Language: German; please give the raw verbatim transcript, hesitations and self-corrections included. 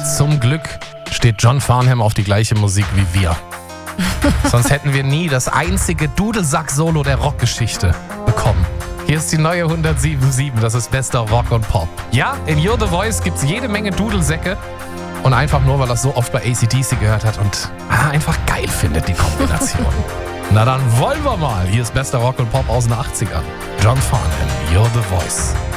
Zum Glück steht John Farnham auf die gleiche Musik wie wir. Sonst hätten wir nie das einzige Dudelsack-Solo der Rockgeschichte bekommen. Hier ist die neue hundertsieben Komma sieben, das ist bester Rock und Pop. Ja, in You're the Voice gibt es jede Menge Dudelsäcke. Und einfach nur, weil er es so oft bei A C D C gehört hat und ah, einfach geil findet, die Kombination. Na dann wollen wir mal. Hier ist bester Rock und Pop aus den achtzigern. John Farnham, You're the Voice.